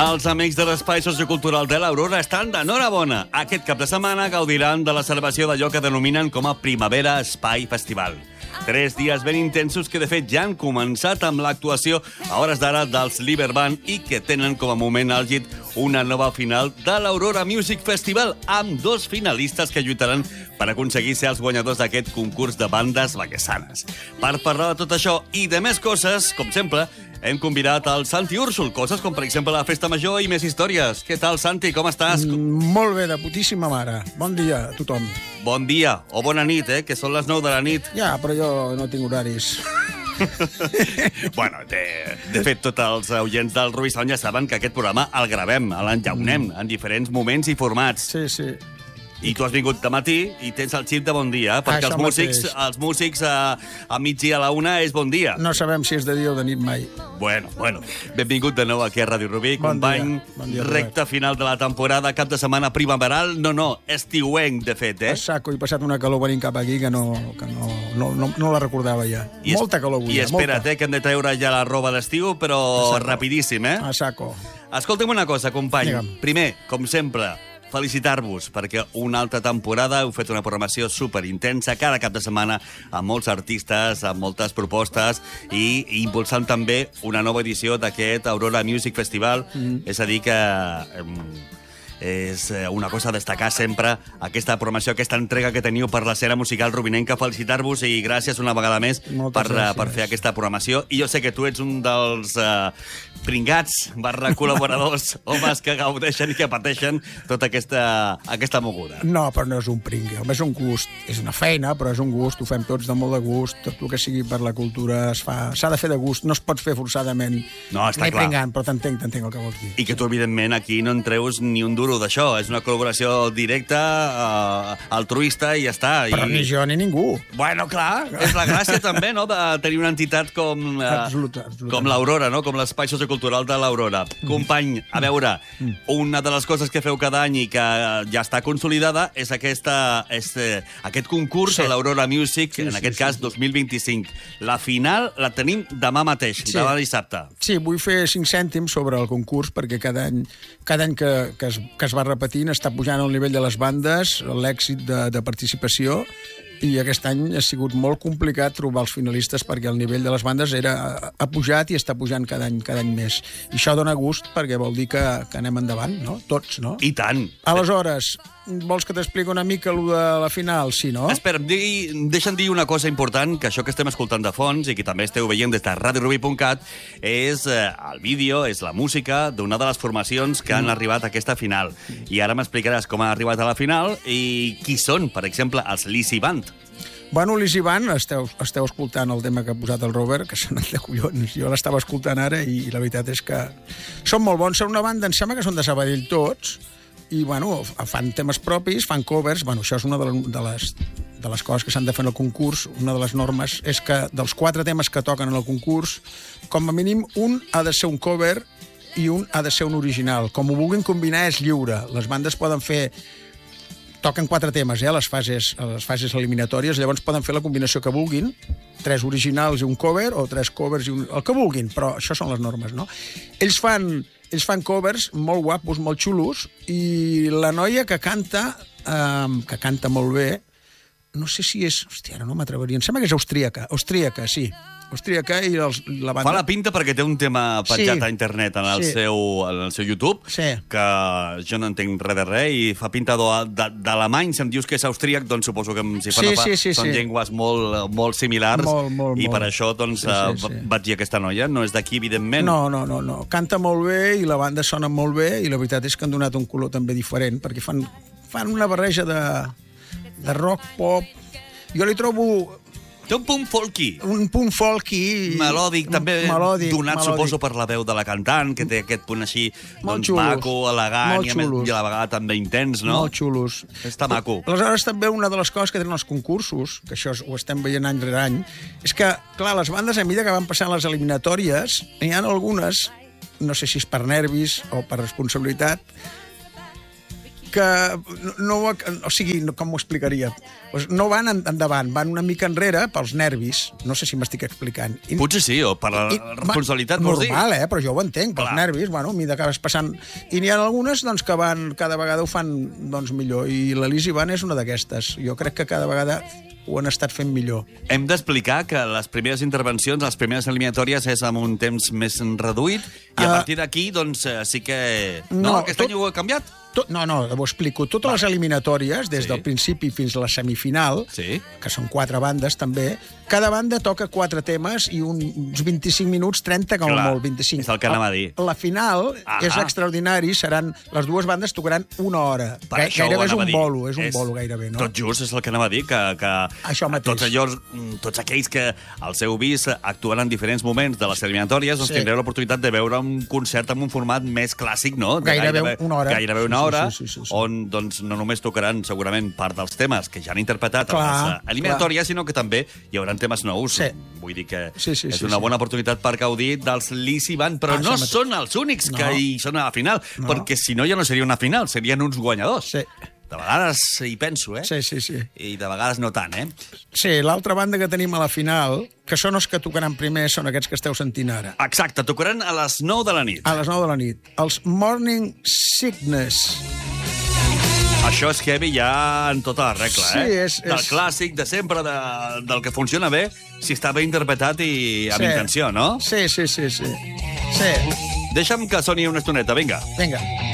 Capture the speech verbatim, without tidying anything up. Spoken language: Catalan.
Els amics de l'Espai Sociocultural de l'Aurora estan d'enhorabona. Aquest cap de setmana gaudiran de la celebració d'allò que denominen com a Primavera Espai Festival. Tres dies ben intensos que, de fet, ja han començat amb l'actuació a hores d'ara dels Liberband i que tenen com a moment àlgid una nova final de l'Aurora Music Festival amb dos finalistes que lluitaran per aconseguir ser els guanyadors d'aquest concurs de bandes vaquesanes. Per parlar de tot això i de més coses, com sempre, hem convidat el Santi Úrsul, coses com, per exemple, la Festa Major i més històries. Què tal, Santi? Com estàs? Mm, molt bé, de putíssima mare. Bon dia a tothom. Bon dia, o bona nit, eh? Que són les nou de la nit. Ja, però jo no tinc horaris. Bueno, de, de fet, tots els oients del Rubí Sound ja saben que aquest programa el gravem, l'enllaunem, mm. en diferents moments i formats. Sí, sí. I tu has vingut de matí i tens el xip de bon dia, perquè Això els músics, mateix. els músics a, a migdia a la una és bon dia. No sabem si és de dia o de nit mai. Bueno, bueno. Benvingut de nou aquí a Ràdio Rubí, Bon company. dia. Bon dia, Recta final de la temporada, cap de setmana primaveral. No, no, estiuenc, de fet, eh? A saco, he passat una calor venint cap aquí que no, que no, no, no, no la recordava ja. I es- Molta calor avui. I espera't, eh, que hem de treure ja la roba d'estiu, però saco. rapidíssim, eh? A saco. Escolta'm una cosa, company. Digue'm. Primer, com sempre, felicitar-vos, perquè una altra temporada heu fet una programació superintensa, cada cap de setmana, amb molts artistes, amb moltes propostes, i, i impulsant també una nova edició d'aquest Aurora Music Festival. Mm. És a dir que... Em, és eh, una cosa a destacar sempre aquesta programació, aquesta entrega que teniu per l'escena musical rubinenca. Felicitar-vos i gràcies una vegada més Moltes per, eh, gràcies. per fer aquesta programació. I jo sé que tu ets un dels eh, pringats barra col·laboradors, homes que gaudeixen i que pateixen tota aquesta, aquesta moguda. No, però no és un pringue. Home, és un gust. És una feina, però és un gust. Ho fem tots de molt de gust. Tot el que sigui per la cultura es fa... S'ha de fer de gust. No es pot fer forçadament. No, està ni clar. pringant, però t'entenc, t'entenc el que vols dir. I que tu, evidentment, aquí no en treus ni un duro d'això. És una col·laboració directa, eh, altruista, i ja està. Però I... ni jo ni ningú. Bueno, clar, és la gràcia també, no?, de tenir una entitat com, eh, Absoluta, absoluta. com l'Aurora, no?, com l'Espai Sociocultural de l'Aurora. Mm. Company, a veure, mm. una de les coses que feu cada any i que ja està consolidada és aquesta, és, eh, aquest concurs, Sí. a l'Aurora Music, Sí, en sí, aquest sí, cas sí. dos mil vint-i-cinc. La final la tenim demà mateix, Sí. demà dissabte. Sí, vull fer cinc cèntims sobre el concurs, perquè cada any, cada any que, que, es, que es va repetint està pujant el nivell de les bandes, l'èxit de, de participació, i aquest any ha sigut molt complicat trobar els finalistes perquè el nivell de les bandes era, ha pujat i està pujant cada any, cada any més. I això dona gust perquè vol dir que, que anem endavant, no? Tots, no? I tant. Aleshores, vols que t'expliqui una mica el de la final? Sí, no? Espera, di, deixa'm dir una cosa important, que això que estem escoltant de fons i que també esteu veient des de radio ruby punt cat és eh, el vídeo, és la música d'una de les formacions que han arribat a aquesta final. I ara m'explicaràs com ha arribat a la final i qui són, per exemple, els Lizzy Band. Bueno, l'Easy Band, esteu, esteu escoltant el tema que ha posat el Robert, que s'ha anat de collons. Jo l'estava escoltant ara i la veritat és que són molt bons. Són una banda, em sembla que són de Sabadell tots, i, bueno, fan temes propis, fan covers. Bueno, això és una de les, de les, de les coses que s'han de fer en el concurs. Una de les normes és que dels quatre temes que toquen en el concurs, com a mínim un ha de ser un cover i un ha de ser un original. Com ho vulguin combinar és lliure. Les bandes poden fer... Toquen quatre temes, eh, a les fases, a les fases eliminatòries, llavors poden fer la combinació que vulguin, tres originals i un cover, o tres covers i un... el que vulguin, però això són les normes, no? Ells fan, ells fan covers molt guapos, molt xulos, i la noia que canta, eh, que canta molt bé, no sé si és... Hòstia, ara no m'atreveria. Em sembla que és austríaca. Austríaca, sí. Austríaca i els, la banda... Fa la pinta perquè té un tema penjat Sí. a internet en el, Sí. seu, en el seu YouTube, Sí. que jo no entenc res de res, i fa pinta de- de- d'alemany. Si em dius que és austríac, doncs suposo que si fa Sí, no fa, sí, sí, són sí. llengües molt, molt similars, Molt, molt, i molt. per això doncs, Sí, sí, sí, sí. vaig dir aquesta noia. No és d'aquí, evidentment. No, no, no, no. Canta molt bé i la banda sona molt bé i la veritat és que han donat un color també diferent perquè fan, fan una barreja de, de rock, pop... Jo li trobo Té un punt folky, un punt folky... melòdic, també melòdic, donat, melòdic. suposo, per la veu de la cantant, que té aquest punt així, Molt doncs, xulos. maco, elegant, Molt i a, més, xulos. i a la vegada també intens, no? Molt xulos. Està maco. Aleshores, també una de les coses que tenen els concursos, que això ho estem veient any rere any, és que, clar, les bandes, a mesura que van passant les eliminatòries, n'hi ha algunes, no sé si és per nervis o per responsabilitat, que no, no, o sigui, com ho explicaria? Pues no van endavant, van una mica enrere pels nervis. No sé si m'estic explicant. I, Potser sí, o per la i, responsabilitat, va, vols dir? Normal, eh? Però jo ho entenc, pels Clar. nervis, bueno, a mesura que vas passant. I n'hi ha algunes doncs, que van, cada vegada ho fan doncs, millor, i l'Elis Ivan és una d'aquestes. Jo crec que cada vegada ho han estat fent millor. Hem d'explicar que les primeres intervencions, les primeres eliminatòries, és amb un temps més reduït, i a Uh, partir d'aquí, doncs, eh, sí que... No, no, aquest tot- any ho ha canviat? Tot, no, no, ho explico. Totes Va. les eliminatòries, des Sí. del principi fins a la semifinal, Sí. que són quatre bandes també, cada banda toca quatre temes i un, uns vint-i-cinc minuts, trenta com a Clar, molt, vint-i-cinc. és el que anava a dir. La final Ah. és extraordinari, seran, les dues bandes tocaran una hora. Per Gai- això ho gairebé és anava un a dir. bolo, és un bolo gairebé, no? Tot just és el que anava a dir, que, que Això mateix. tots, allò, tots aquells que al seu vis actuen en diferents moments de les eliminatòries, doncs Sí. tindreu l'oportunitat de veure un concert amb un format més clàssic, no? De Gairebé una hora. Gairebé una Sí, sí, hora, sí, sí, sí, sí. on doncs, no només tocaran segurament part dels temes que ja han interpretat Clar, a les eh, eliminatòries, sinó que també hi haurà temes nous. Sí. Vull dir que Sí, sí, és sí, una sí. bona oportunitat per gaudir dels Lizzy Band, però Ah, no això mateix. són els únics No. que hi són a la final, No. perquè si no ja no seria una final, serien uns guanyadors. Sí. De vegades hi penso, eh? Sí, sí, sí. I de vegades no tant, eh? Sí, l'altra banda que tenim a la final, que són els que tocaran primer, són aquests que esteu sentint ara. Exacte, tocaran a les nou de la nit. A les nou de la nit. Els Morning Sickness. Això és heavy ja en tota la regla, Sí, eh? és- Del és- clàssic, de sempre, de, del que funciona bé, si està bé interpretat i amb Sí. intenció, no? Sí, sí, sí, sí. Sí, Deixa'm que soni una estoneta, vinga. vinga.